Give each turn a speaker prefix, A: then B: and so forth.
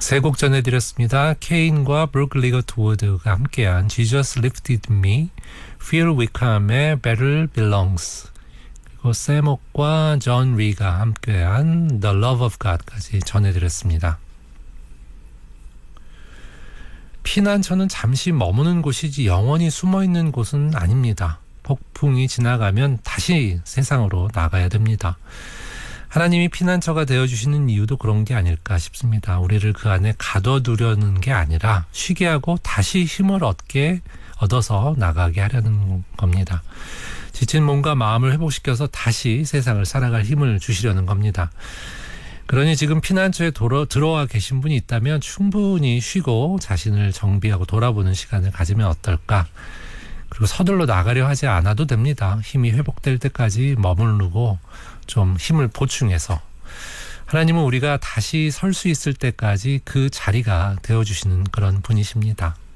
A: 세 곡 전해드렸습니다. 케인과 브루크 리거트 워드가 함께한 Jesus Lifted Me, Phil Wickham의 Better Belongs, 그리고 세목과 존 리가 함께한 The Love of God까지 전해드렸습니다. 피난처는 잠시 머무는 곳이지 영원히 숨어있는 곳은 아닙니다. 폭풍이 지나가면 다시 세상으로 나가야 됩니다. 하나님이 피난처가 되어주시는 이유도 그런 게 아닐까 싶습니다. 우리를 그 안에 가둬두려는 게 아니라 쉬게 하고 다시 힘을 얻어서 나가게 하려는 겁니다. 지친 몸과 마음을 회복시켜서 다시 세상을 살아갈 힘을 주시려는 겁니다. 그러니 지금 피난처에 들어와 계신 분이 있다면 충분히 쉬고 자신을 정비하고 돌아보는 시간을 가지면 어떨까? 그리고 서둘러 나가려 하지 않아도 됩니다. 힘이 회복될 때까지 머무르고 좀 힘을 보충해서 하나님은 우리가 다시 설 수 있을 때까지 그 자리가 되어주시는 그런 분이십니다.